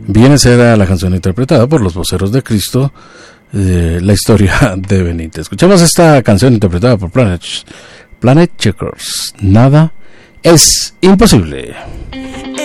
Viene a ser la canción interpretada por los Voceros de Cristo, la historia de Benítez. Escuchamos esta canción interpretada por Planet Checkers. Nada es imposible.